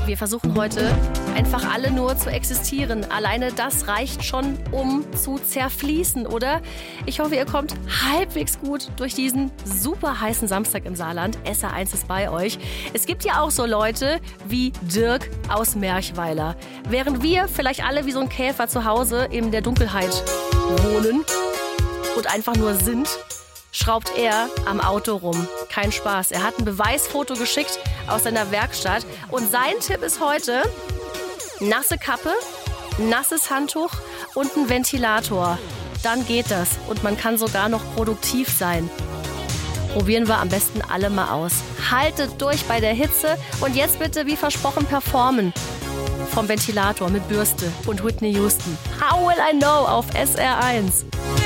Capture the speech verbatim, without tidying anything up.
Wir versuchen heute einfach alle nur zu existieren. Alleine das reicht schon, um zu zerfließen, oder? Ich hoffe, ihr kommt halbwegs gut durch diesen super heißen Samstag im Saarland. S R eins ist bei euch. Es gibt ja auch so Leute wie Dirk aus Merchweiler. Während wir vielleicht alle wie so ein Käfer zu Hause in der Dunkelheit wohnen und einfach nur sind, schraubt er am Auto rum. Kein Spaß. Er hat ein Beweisfoto geschickt aus seiner Werkstatt. Und sein Tipp ist heute: nasse Kappe, nasses Handtuch und ein Ventilator. Dann geht das. Und man kann sogar noch produktiv sein. Probieren wir am besten alle mal aus. Haltet durch bei der Hitze. Und jetzt bitte, wie versprochen, performen. Vom Ventilator mit Bürste und Whitney Houston. How will I know auf S R eins?